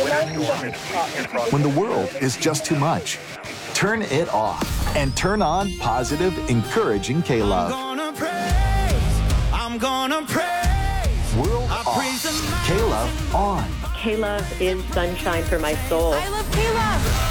When the world is just too much, turn it off and turn on positive, encouraging K-Love. I'm gonna praise. World off. K-Love on. K-Love is sunshine for my soul. I love K-Love.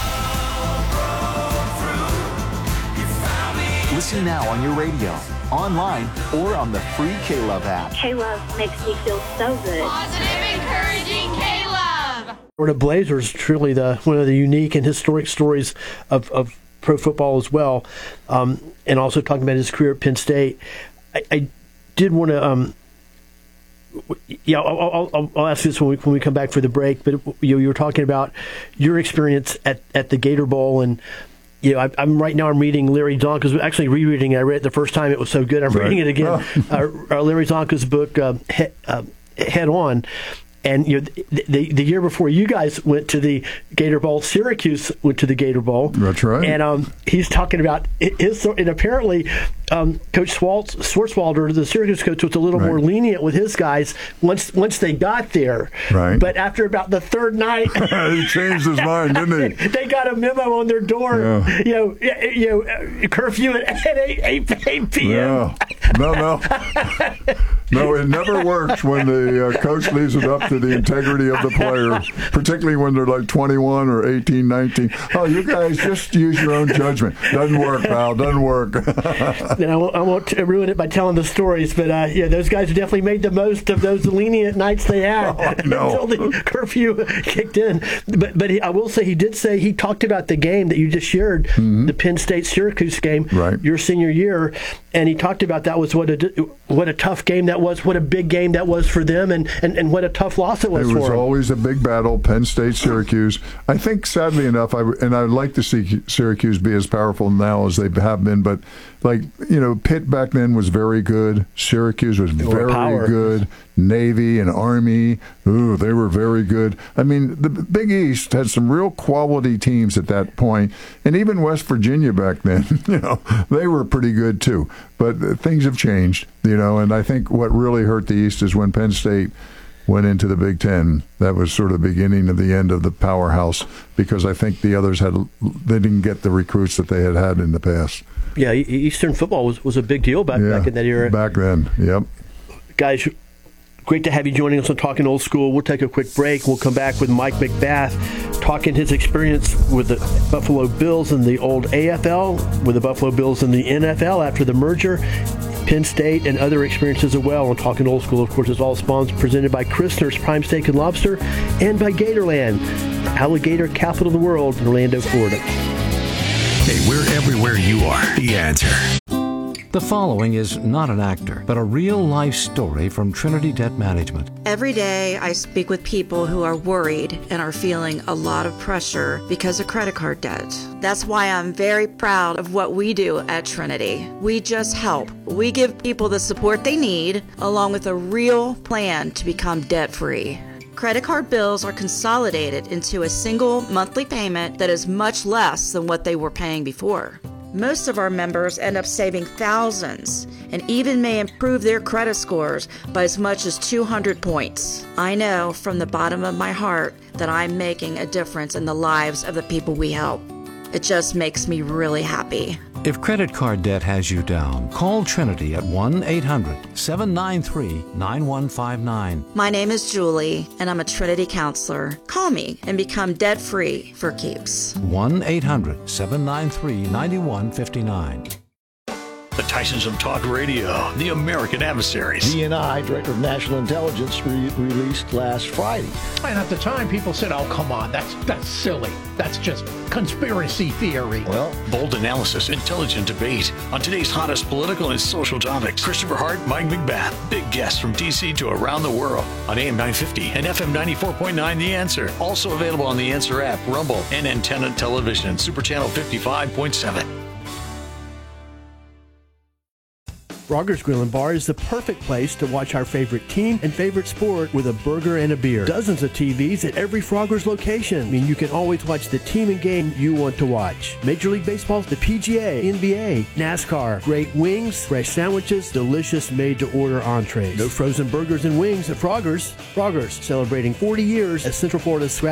Listen now on your radio, online, or on the free K-Love app. K-Love makes me feel so good. Positive, encouraging K-Love. Florida Blazers, truly one of the unique and historic stories of pro football as well, and also talking about his career at Penn State. I did want to, I'll ask this when we come back for the break. But you were talking about your experience at the Gator Bowl, and I'm reading Larry Zonka's, actually rereading it. I read it the first time; it was so good. I'm reading it again. Larry Zonka's book, Head On. And the year before you guys went to the Gator Bowl, Syracuse went to the Gator Bowl. That's right. And he's talking about his, and apparently Coach Swartzwalder, the Syracuse coach, was a little more lenient with his guys once they got there. Right. But after about the third night, he changed his mind, didn't he? They got a memo on their door. Yeah. Curfew at 8 p.m. Yeah. No, it never works when the coach leaves it up to the integrity of the player, particularly when they're like 21 or 18, 19. Oh, you guys just use your own judgment. Doesn't work, pal. Doesn't work. And I won't ruin it by telling the stories, but those guys definitely made the most of those lenient nights they had until the curfew kicked in. But I will say he talked about the game that you just shared, the Penn State Syracuse game, your senior year, and he talked about that was what a tough game that was, what a big game that was for them, and what a tough loss it was for them. It was always a big battle, Penn State, Syracuse. I think, sadly enough, I'd like to see Syracuse be as powerful now as they have been, but Pitt back then was very good. Syracuse was very good. Navy and Army, they were very good. I mean, the Big East had some real quality teams at that point, and even West Virginia back then, they were pretty good too. But things have changed, and I think what really hurt the East is when Penn State went into the Big Ten. That was sort of the beginning of the end of the powerhouse, because I think the others they didn't get the recruits that they had in the past. Yeah, Eastern football was a big deal back in that era. Back then, yep. Guys, great to have you joining us on Talking Old School. We'll take a quick break. We'll come back with Mike McBath talking his experience with the Buffalo Bills in the old AFL, with the Buffalo Bills in the NFL after the merger, Penn State, and other experiences as well on Talking Old School. Of course, it's all sponsored, presented by Christner's Prime Steak and Lobster and by Gatorland, alligator capital of the world in Orlando, Florida. Hey, we're everywhere you are. The Answer. The following is not an actor, but a real-life story from Trinity Debt Management. Every day I speak with people who are worried and are feeling a lot of pressure because of credit card debt. That's why I'm very proud of what we do at Trinity. We just help. We give people the support they need, along with a real plan to become debt-free. Credit card bills are consolidated into a single monthly payment that is much less than what they were paying before. Most of our members end up saving thousands and even may improve their credit scores by as much as 200 points. I know from the bottom of my heart that I'm making a difference in the lives of the people we help. It just makes me really happy. If credit card debt has you down, call Trinity at 1-800-793-9159. My name is Julie, and I'm a Trinity counselor. Call me and become debt-free for keeps. 1-800-793-9159. The Tysons of Talk Radio, the American Adversaries. DNI, Director of National Intelligence, released last Friday. And at the time, people said, oh, come on, that's silly. That's just conspiracy theory. Well, bold analysis, intelligent debate on today's hottest political and social topics. Christopher Hart, Mike McBath, big guests from D.C. to around the world on AM 950 and FM 94.9 The Answer. Also available on The Answer app, Rumble, and Antenna Television, Super Channel 55.7. Frogger's Grill and Bar is the perfect place to watch our favorite team and favorite sport with a burger and a beer. Dozens of TVs at every Frogger's location. I mean, you can always watch the team and game you want to watch. Major League Baseball, the PGA, NBA, NASCAR, great wings, fresh sandwiches, delicious made-to-order entrees. No frozen burgers and wings at Frogger's. Frogger's, celebrating 40 years as Central Florida's